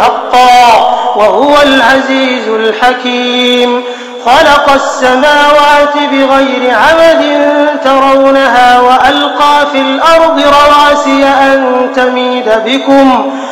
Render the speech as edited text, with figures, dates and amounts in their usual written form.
حقا وهو العزيز الحكيم. خلق السماوات بغير عمد ترونها وألقى في الأرض رواسي أن تميد بكم